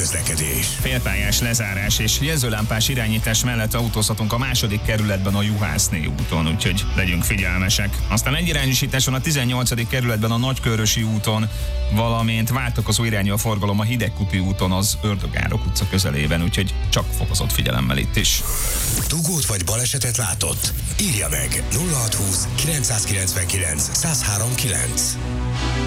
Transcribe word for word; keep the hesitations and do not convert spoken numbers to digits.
közlekedés. Félpályás lezárás és jelzőlámpás irányítás mellett autózhatunk a második kerületben a Juhászné úton, úgyhogy legyünk figyelmesek. Aztán egyirányosítás van a tizennyolcadik kerületben a Nagykörösi úton, valamint váltakozó irányú a forgalom a Hidegkuti úton az Ördögárok utca közelében, úgyhogy csak fokozott figyelemmel itt is. Dugót vagy balesetet látott? Írja meg nulla hatszázhúsz kilencszázkilencvenkilenc százhárom kilenc.